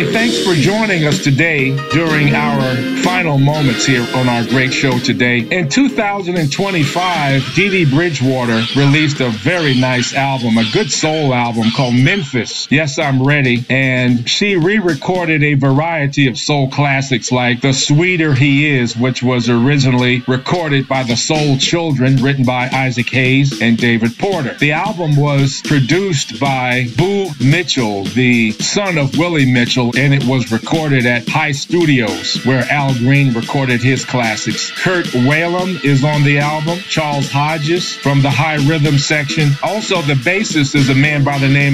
Hey, thanks for joining us today during our final moments here on our great show today. In 2025, Dee Dee Bridgewater released a very nice album, a good soul album called Memphis. Yes, I'm Ready. And she re-recorded a variety of soul classics like The Sweeter He Is, which was originally recorded by the Soul Children, written by Isaac Hayes and David Porter. The album was produced by Boo Mitchell, the son of Willie Mitchell, and it was recorded at High Studios, where Al Green recorded his classics. Kurt Whalum is on the album, Charles Hodges from the High Rhythm section. Also, the bassist is a man by the name